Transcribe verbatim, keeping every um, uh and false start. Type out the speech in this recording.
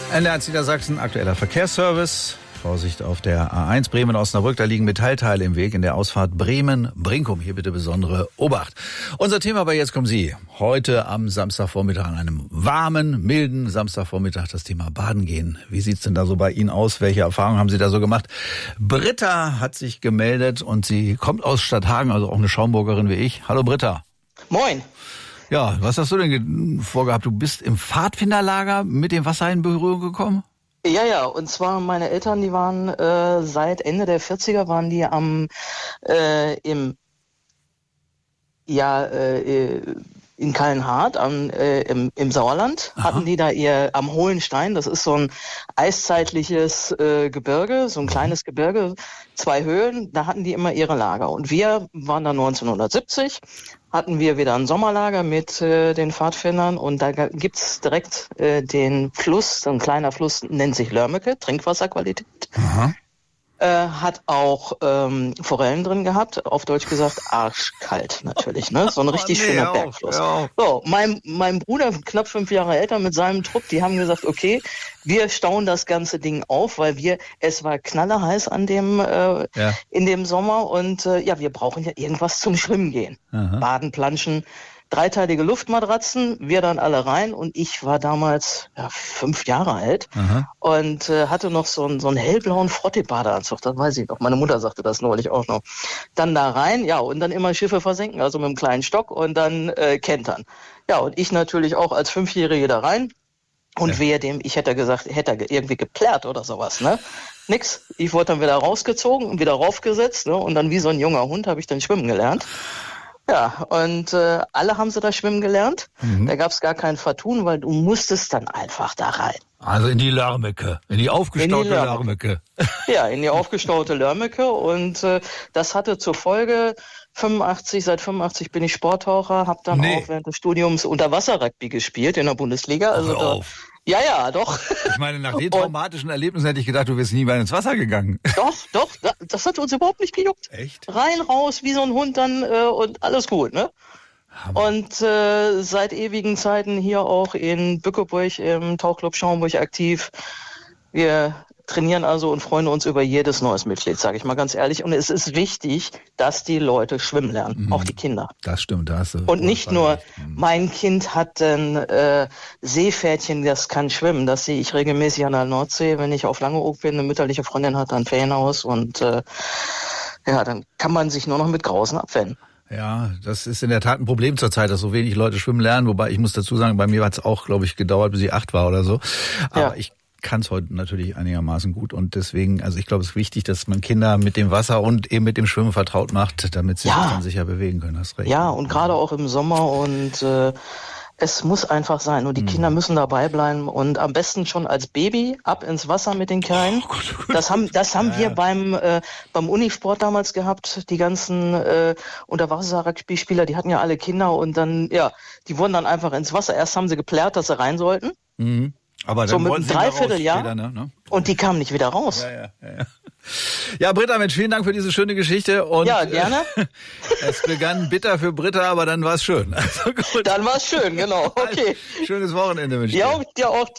N D R Niedersachsen, aktueller Verkehrsservice. Vorsicht auf der A eins Bremen-Osnabrück, da liegen Metallteile im Weg in der Ausfahrt Bremen-Brinkum. Hier bitte besondere Obacht. Unser Thema aber jetzt kommen Sie. Heute am Samstagvormittag, an einem warmen, milden Samstagvormittag, das Thema Baden gehen. Wie sieht's denn da so bei Ihnen aus? Welche Erfahrungen haben Sie da so gemacht? Britta hat sich gemeldet und sie kommt aus Stadthagen, also auch eine Schaumburgerin wie ich. Hallo Britta. Moin. Ja, was hast du denn vorgehabt? Du bist im Pfadfinderlager mit dem Wasser in Berührung gekommen? Ja, ja, und zwar meine Eltern, die waren äh, seit Ende der vierziger waren die am äh, im ja äh, in Kallenhardt am, äh, im, im Sauerland. Aha. Hatten die da ihr am Hohlenstein, das ist so ein eiszeitliches äh, Gebirge, so ein kleines Gebirge, zwei Höhen, da hatten die immer ihre Lager. Und wir waren da neunzehnhundertsiebzig, hatten wir wieder ein Sommerlager mit äh, den Pfadfindern und da gibt's direkt äh, den Fluss, so ein kleiner Fluss, nennt sich Lörmecke, Trinkwasserqualität. Aha. Äh, hat auch ähm, Forellen drin gehabt, auf Deutsch gesagt arschkalt natürlich, ne? So ein richtig oh, nee, schöner Bergfluss. Ja. So, mein, mein Bruder, knapp fünf Jahre älter, mit seinem Trupp, die haben gesagt, okay, wir stauen das ganze Ding auf, weil wir, es war knallerheiß an dem, äh, ja. in dem Sommer und äh, ja, wir brauchen ja irgendwas zum Schwimmen gehen. Aha. Baden, Planschen, dreiteilige Luftmatratzen, wir dann alle rein und ich war damals ja, fünf Jahre alt. Aha. Und äh, hatte noch so einen, so einen hellblauen Frotte-Badeanzug, das weiß ich noch. Meine Mutter sagte das neulich auch noch. Dann da rein, ja, und dann immer Schiffe versenken, also mit einem kleinen Stock und dann äh, kentern. Ja, und ich natürlich auch als Fünfjährige da rein. Und ja. wehe dem, ich hätte gesagt, hätte er irgendwie geplärrt oder sowas, ne? Nix. Ich wurde dann wieder rausgezogen und wieder raufgesetzt, ne? Und dann wie so ein junger Hund habe ich dann schwimmen gelernt. Ja, und äh, alle haben sie da schwimmen gelernt. Mhm. Da gab's gar kein Vertun, weil du musstest dann einfach da rein. Also in die Lörmecke, in die aufgestaute Lörmecke. Ja, in die aufgestaute Lörmecke. Und äh, das hatte zur Folge, fünfundachtzig, seit fünfundachtzig bin ich Sporttaucher, habe dann nee. auch während des Studiums Unterwasser-Rugby gespielt in der Bundesliga. Also Hör auf. Da, ja, ja, doch. Ich meine, nach den traumatischen Erlebnissen hätte ich gedacht, du wärst nie mehr ins Wasser gegangen. Doch, doch, das hat uns überhaupt nicht gejuckt. Echt? Rein, raus, wie so ein Hund dann äh, und alles gut, ne? Hammer. Und äh, seit ewigen Zeiten hier auch in Bückeburg im Tauchclub Schaumburg aktiv. Wir trainieren also und freuen uns über jedes neues Mitglied, sage ich mal ganz ehrlich. Und es ist wichtig, dass die Leute schwimmen lernen, mhm. auch die Kinder. Das stimmt, da hast du. Und nicht nur, mhm. mein Kind hat ein äh, Seepferdchen, das kann schwimmen. Das sehe ich regelmäßig an der Nordsee, wenn ich auf Langeoog bin. Eine mütterliche Freundin hat ein Ferienhaus und äh, ja, dann kann man sich nur noch mit Grausen abwenden. Ja, das ist in der Tat ein Problem zurzeit, dass so wenig Leute schwimmen lernen. Wobei ich muss dazu sagen, bei mir hat es auch, glaube ich, gedauert, bis ich acht war oder so. Aber ja. ich kann es heute natürlich einigermaßen gut und deswegen, also ich glaube, es ist wichtig, dass man Kinder mit dem Wasser und eben mit dem Schwimmen vertraut macht, damit sie ja. sich dann sicher bewegen können. Hast recht. Ja, und gerade auch im Sommer und äh, es muss einfach sein und die hm. Kinder müssen dabei bleiben und am besten schon als Baby ab ins Wasser mit den Kleinen. Oh Gott, oh Gott. Das haben, das haben ja. wir beim äh, beim Unisport damals gehabt. Die ganzen äh, Unterwasser-Rugby-Spieler, die hatten ja alle Kinder und dann, ja, die wurden dann einfach ins Wasser. Erst haben sie geplärt, dass sie rein sollten. Mhm. Aber so dann mit einem Dreivierteljahr später, ne? Ne? Und die kamen nicht wieder raus. Ja, ja, ja, ja. Ja, Britta, Mensch, vielen Dank für diese schöne Geschichte. Und ja, gerne. Äh, es begann bitter für Britta, aber dann war es schön. Also gut. Dann war es schön, genau. Okay. Schönes Wochenende, Mensch. Ja, dir auch.